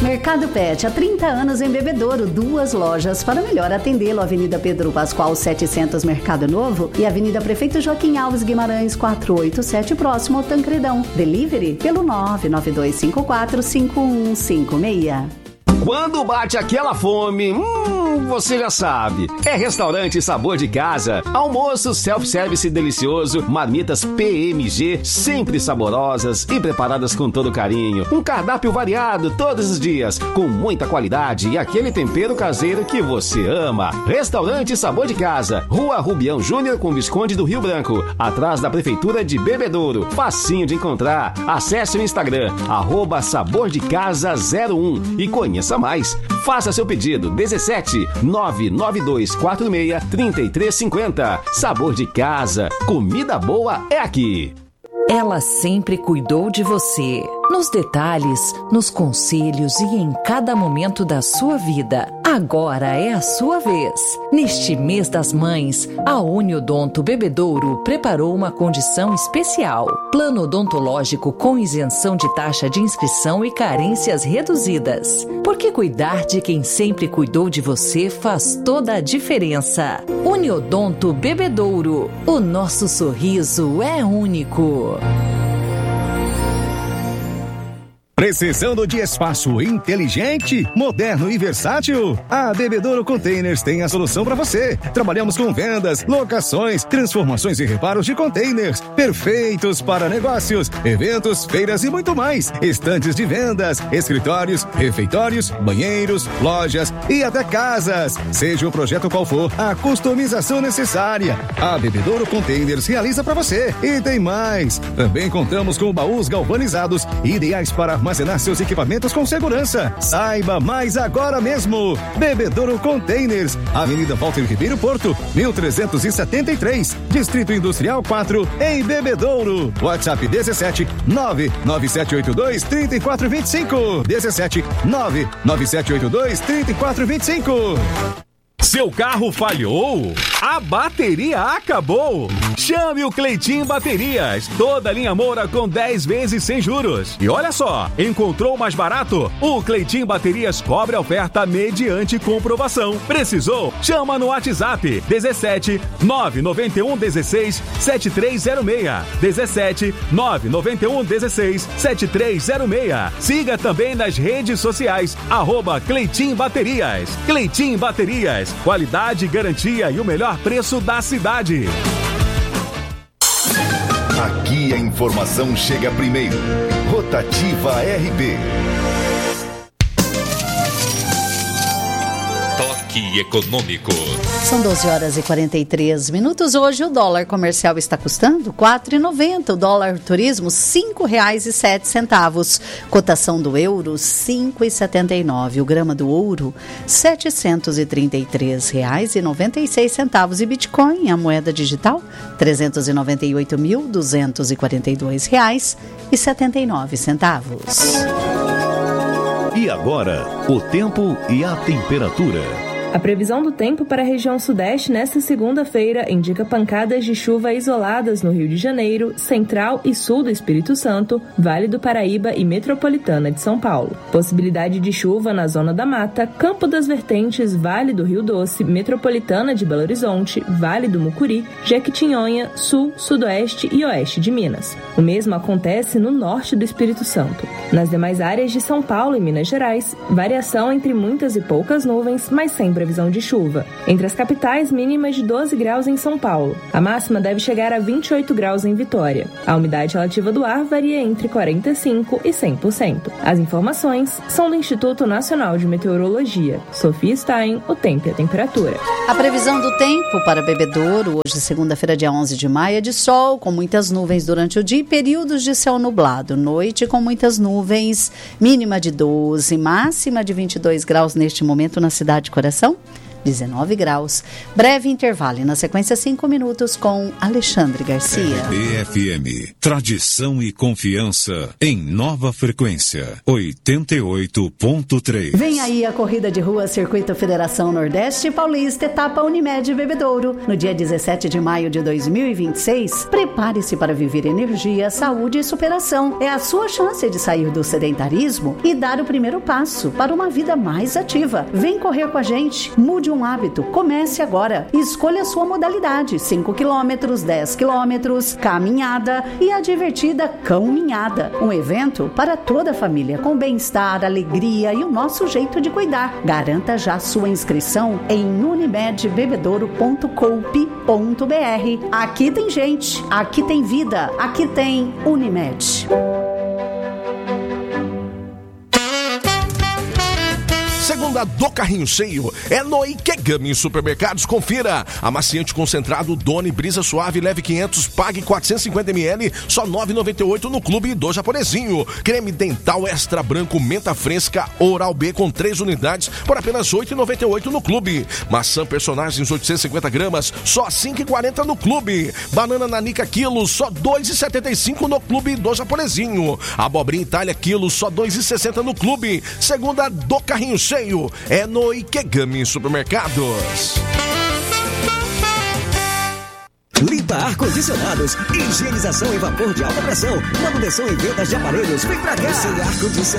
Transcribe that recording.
Mercado Pet, há 30 anos em Bebedouro, 2 lojas para melhor atendê-lo. Avenida Pedro Pascoal 700, Mercado Novo, e Avenida Prefeito Joaquim Alves Guimarães 487, próximo ao Tancredão. Delivery pelo 992545156. Quando bate aquela fome, você já sabe. É Restaurante Sabor de Casa. Almoço self-service delicioso, marmitas PMG, sempre saborosas e preparadas com todo carinho. Um cardápio variado todos os dias, com muita qualidade e aquele tempero caseiro que você ama. Restaurante Sabor de Casa, Rua Rubião Júnior com Visconde do Rio Branco, atrás da Prefeitura de Bebedouro. Facinho de encontrar. Acesse o Instagram, @sabordecasa01 e conheça mais. Faça seu pedido 17 99246 3350. Sabor de Casa. Comida boa é aqui. Ela sempre cuidou de você, nos detalhes, nos conselhos e em cada momento da sua vida. Agora é a sua vez. Neste mês das mães, a Uniodonto Bebedouro preparou uma condição especial. Plano odontológico com isenção de taxa de inscrição e carências reduzidas. Porque cuidar de quem sempre cuidou de você faz toda a diferença. Uniodonto Bebedouro. O nosso sorriso é único. Precisando de espaço inteligente, moderno e versátil? A Bebedouro Containers tem a solução para você. Trabalhamos com vendas, locações, transformações e reparos de containers, perfeitos para negócios, eventos, feiras e muito mais. Estantes de vendas, escritórios, refeitórios, banheiros, lojas e até casas. Seja o projeto qual for, a customização necessária, a Bebedouro Containers realiza para você. E tem mais. Também contamos com baús galvanizados, ideais para armazenar seus equipamentos com segurança. Saiba mais agora mesmo. Bebedouro Containers, Avenida Walter Ribeiro Porto, 1373, Distrito Industrial 4, em Bebedouro. WhatsApp 17 99782 3425. 17 99782 3425. Seu carro falhou? A bateria acabou? Chame o Cleitinho Baterias. Toda linha Moura com 10 vezes sem juros. E olha só, encontrou mais barato? O Cleitinho Baterias cobre a oferta mediante comprovação. Precisou? Chama no WhatsApp 17 991 16 7306. 17 991 16 7306. Siga também nas redes sociais @Cleitinho Baterias. Cleitinho Baterias. Qualidade, garantia e o melhor preço da cidade. Aqui a informação chega primeiro. Rotativa RB. Toque econômico. São 12h43. Hoje o dólar comercial está custando R$ 4,90. O dólar turismo R$ 5,07. Cotação do euro R$ 5,79. O grama do ouro R$ 733,96. E Bitcoin, a moeda digital, R$ 398.242,79. E agora, o tempo e a temperatura. A previsão do tempo para a região sudeste nesta segunda-feira indica pancadas de chuva isoladas no Rio de Janeiro, central e sul do Espírito Santo, Vale do Paraíba e Metropolitana de São Paulo. Possibilidade de chuva na Zona da Mata, Campo das Vertentes, Vale do Rio Doce, Metropolitana de Belo Horizonte, Vale do Mucuri, Jequitinhonha, sul, sudoeste e oeste de Minas. O mesmo acontece no norte do Espírito Santo. Nas demais áreas de São Paulo e Minas Gerais, variação entre muitas e poucas nuvens, mas sem previsão de chuva. Entre as capitais, mínimas de 12 graus em São Paulo. A máxima deve chegar a 28 graus em Vitória. A umidade relativa do ar varia entre 45% e 100%. As informações são do Instituto Nacional de Meteorologia. Sofia Stein, o tempo e a temperatura. A previsão do tempo para Bebedouro, hoje segunda-feira, dia 11 de maio, é de sol, com muitas nuvens durante o dia e períodos de céu nublado. Noite com muitas nuvens, mínima de 12, máxima de 22 graus neste momento na cidade de Coração. 19 graus. Breve intervalo e na sequência 5 minutos com Alexandre Garcia. RBFM, tradição e confiança em nova frequência, 88.3. Vem aí a corrida de rua Circuito Federação Nordeste Paulista, etapa Unimed Bebedouro, no dia 17 de maio de 2026. Prepare-se para viver energia, saúde e superação. É a sua chance de sair do sedentarismo e dar o primeiro passo para uma vida mais ativa. Vem correr com a gente, mude um hábito, comece agora. Escolha a sua modalidade, 5 km, 10 km, caminhada e a divertida Cão-minhada. Um evento para toda a família, com bem-estar, alegria e o nosso jeito de cuidar. Garanta já sua inscrição em unimedbebedouro.coop.br. Aqui tem gente, aqui tem vida, aqui tem Unimed. Segunda do carrinho cheio é no Ikegami Supermercados. Confira. Amaciante concentrado Doni Brisa Suave, leve 500, pague 450ml, só R$ 9,98 no Clube do Japonesinho. Creme dental extra branco menta fresca Oral B com 3 unidades por apenas R$ 8,98 no Clube. Maçã personagens 850 gramas, só R$ 5,40 no Clube. Banana nanica quilo, só R$ 2,75 no Clube do Japonesinho. Abobrinha Itália quilo, só R$ 2,60 no Clube. Segunda do carrinho cheio é no Ikegami Supermercados. Limpa ar-condicionados, higienização em vapor de alta pressão, manutenção e vendas de aparelhos. Vem pra cá! Sem ar-condicionado.